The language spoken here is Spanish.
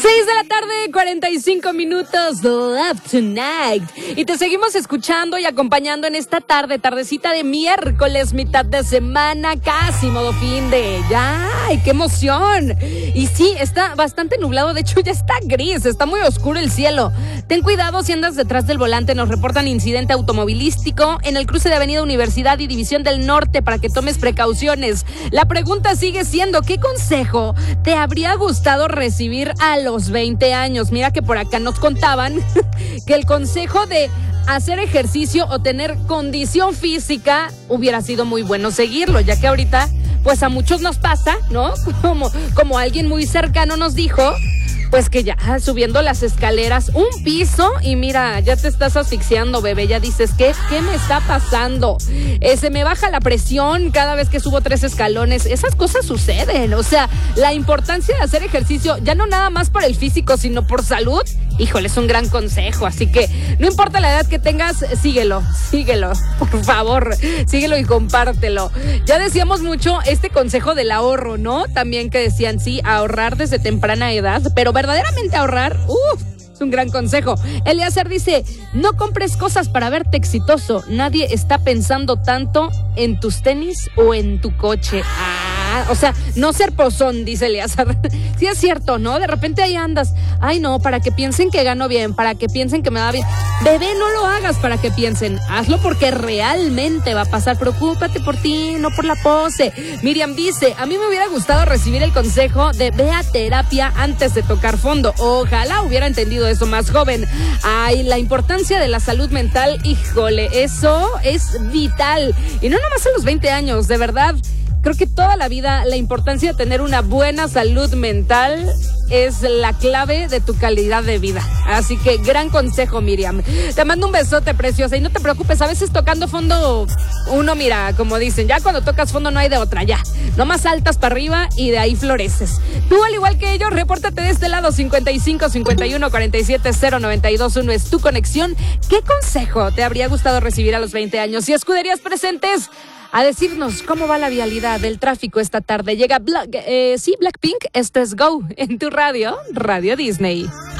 6 de la tarde, 45 minutos, Love Tonight. Y te seguimos escuchando y acompañando en esta tardecita de miércoles, mitad de semana, casi modo fin de ya. ¡Ay, qué emoción! Y sí, está bastante nublado, de hecho ya está gris, está muy oscuro el cielo. Ten cuidado si andas detrás del volante, nos reportan incidente automovilístico en el cruce de Avenida Universidad y División del Norte para que tomes precauciones. La pregunta sigue siendo, ¿qué consejo te habría gustado recibir a los 20 años? Mira que por acá nos contaban que el consejo de hacer ejercicio o tener condición física hubiera sido muy bueno seguirlo, ya que ahorita pues a muchos nos pasa, ¿no? Como alguien muy cercano nos dijo, pues que ya subiendo las escaleras un piso y mira, ya te estás asfixiando, bebé, ya dices, ¿qué me está pasando? Se me baja la presión cada vez que subo 3 escalones. Esas cosas suceden, o sea, la importancia de hacer ejercicio, ya no nada más por el físico, sino por salud, híjole, es un gran consejo, así que no importa la edad que tengas, síguelo, por favor, síguelo y compártelo. Ya decíamos mucho este consejo del ahorro, ¿no? También que decían, sí, ahorrar desde temprana edad, pero verdaderamente ahorrar, es un gran consejo. Eliezer dice, no compres cosas para verte exitoso. Nadie está pensando tanto en tus tenis o en tu coche. O sea, no ser pozón, dice Eliezer. Sí es cierto, ¿no? De repente ahí andas. Ay, no, para que piensen que gano bien, para que piensen que me va bien. Bebé, no lo hagas para que piensen. Hazlo porque realmente va a pasar. Preocúpate por ti, no por la pose. Miriam dice, a mí me hubiera gustado recibir el consejo de ve a terapia antes de tocar fondo. Ojalá hubiera entendido eso más joven. Ay, la importancia de la salud mental, híjole, eso es vital. Y no nomás a los 20 años, de verdad. Creo que toda la vida la importancia de tener una buena salud mental es la clave de tu calidad de vida. Así que gran consejo, Miriam. Te mando un besote, preciosa. Y no te preocupes, a veces tocando fondo, uno mira, como dicen, ya cuando tocas fondo no hay de otra, ya. Nomás saltas para arriba y de ahí floreces. Tú, al igual que ellos, repórtate de este lado, 55 51 47 0921 es tu conexión. ¿Qué consejo te habría gustado recibir a los 20 años? Y escuderías presentes a decirnos cómo va la vialidad del tráfico esta tarde. Llega Blackpink, esto es Go, en tu radio, Radio Disney.